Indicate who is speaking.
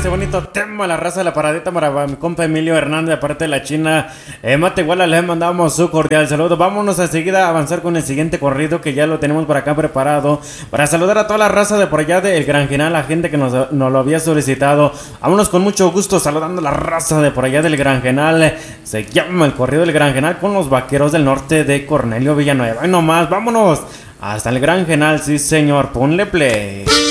Speaker 1: este bonito tema, la raza de la paradita para mi compa Emilio Hernández, aparte de la China. Mate igual le mandamos su cordial saludo. Vámonos a seguida a avanzar con el siguiente corrido que ya lo tenemos por acá preparado. Para saludar a toda la raza de por allá del Granjinal, la gente que nos lo había solicitado. Vámonos con mucho gusto saludando a la raza de por allá del Granjinal. Se llama el corrido del Granjinal con los Vaqueros del Norte de Cornelio Villanueva. Y no más, vámonos hasta el Granjinal, sí señor, ponle play.